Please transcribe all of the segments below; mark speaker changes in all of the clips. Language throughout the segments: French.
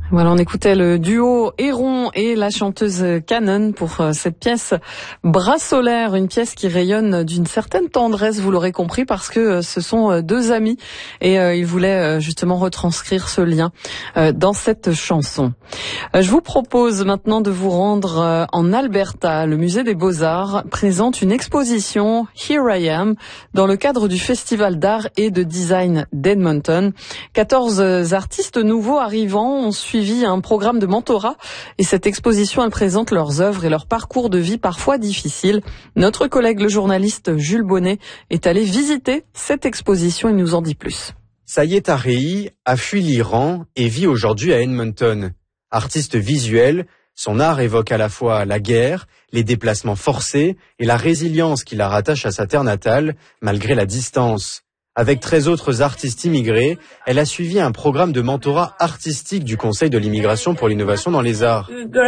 Speaker 1: Voilà, on écoutait le duo Héron et la chanteuse Canon pour cette pièce Bras solaire, une pièce qui rayonne d'une certaine tendresse, vous l'aurez compris, parce que ce sont deux amis et ils voulaient justement retranscrire ce lien dans cette chanson. Je vous propose maintenant de vous rendre en Alberta. Le musée des Beaux-Arts présente une exposition Here I Am dans le cadre du Festival d'art et de design d'Edmonton. 14 artistes nouveaux arrivants ont suivi un programme de mentorat et cette exposition, elle présente leurs œuvres et leur parcours de vie parfois difficiles. Notre collègue le journaliste Jules Bonnet est allé visiter cette exposition et nous en dit plus.
Speaker 2: Sayed Tarei a fui l'Iran et vit aujourd'hui à Edmonton. Artiste visuel, son art évoque à la fois la guerre, les déplacements forcés et la résilience qui la rattache à sa terre natale, malgré la distance. Avec 13 autres artistes immigrés, elle a suivi un programme de mentorat artistique du Conseil de l'immigration pour l'innovation dans les arts.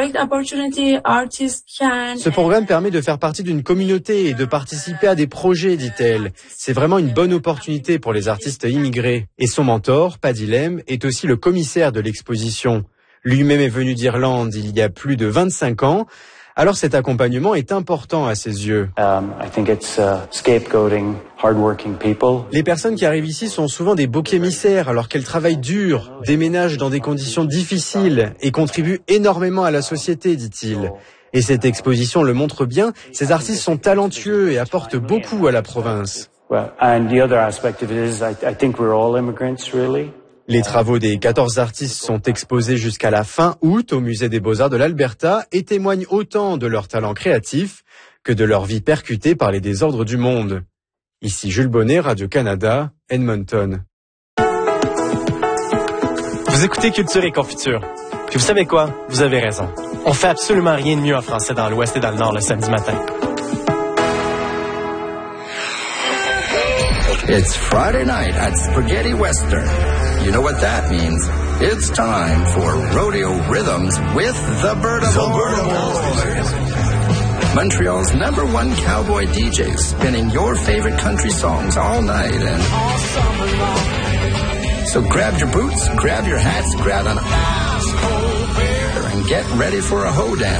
Speaker 2: Ce programme permet de faire partie d'une communauté et de participer à des projets, dit-elle. C'est vraiment une bonne opportunité pour les artistes immigrés. Et son mentor, Paddy Lem, est aussi le commissaire de l'exposition. Lui-même est venu d'Irlande il y a plus de 25 ans. Alors cet accompagnement est important à ses yeux. Les personnes qui arrivent ici sont souvent des boucs émissaires alors qu'elles travaillent dur, déménagent dans des conditions difficiles et contribuent énormément à la société, dit-il. Et cette exposition le montre bien, ces artistes sont talentueux et apportent beaucoup à la province. Les travaux des 14 artistes sont exposés jusqu'à la fin août au Musée des Beaux-Arts de l'Alberta et témoignent autant de leur talent créatif que de leur vie percutée par les désordres du monde. Ici Jules Bonnet, Radio-Canada, Edmonton.
Speaker 3: Vous écoutez Culture et Confiture. Puis vous savez quoi? Vous avez raison. On fait absolument rien de mieux en français dans l'Ouest et dans le Nord le samedi matin.
Speaker 4: It's Friday night at Spaghetti Western. You know what that means. It's time for Rodeo Rhythms with the Bertaboys. Montreal's #1 cowboy DJs spinning your favorite country songs all night and all summer long. So grab your boots, grab your hats, grab an ice cold beer and get ready for a hoedown.